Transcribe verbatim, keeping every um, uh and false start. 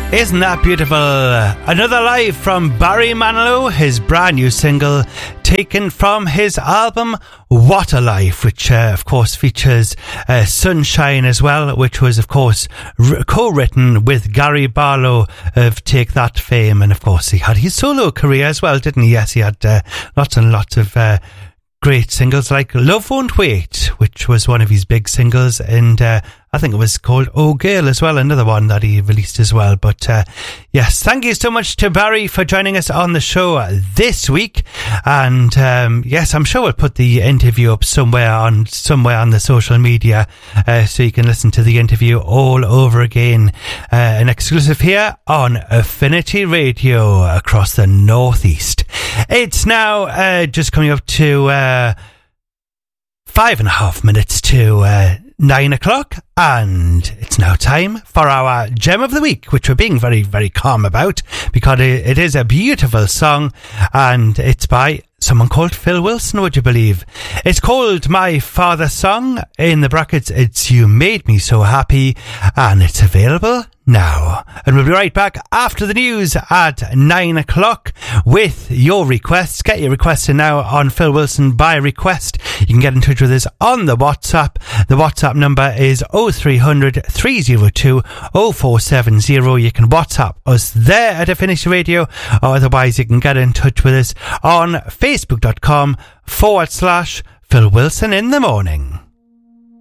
Isn't that beautiful? Another live from Barry Manilow, his brand new single taken from his album What a Life, which uh, of course features uh, Sunshine as well, which was of course r- co-written with Gary Barlow of Take That fame, and of course he had his solo career as well, didn't he? Yes, he had uh, lots and lots of uh, great singles like Love Won't Wait, which was one of his big singles, and uh, I think it was called Oh Girl as well, another one that he released as well. But uh, yes, thank you so much to Barry for joining us on the show this week. And um, yes, I'm sure we'll put the interview up somewhere on somewhere on the social media, uh, so you can listen to the interview all over again. Uh, an exclusive here on Affinity Radio across the Northeast. It's now uh, just coming up to uh, five and a half minutes to uh, nine o'clock, and it's now time for our Gem of the Week, which we're being very, very calm about because it, it is a beautiful song, and it's by someone called Phil Wilson, would you believe? It's called My Father's Song. In the brackets, it's You Made Me So Happy, and it's available now. And we'll be right back after the news at nine o'clock with your requests. Get your requests in now on Phil Wilson by request. You can get in touch with us on the WhatsApp. The WhatsApp number is oh three hundred, three oh two, oh four seven oh. You can WhatsApp us there at Affinity Radio, or otherwise you can get in touch with us on facebook.com forward slash Phil Wilson in the morning.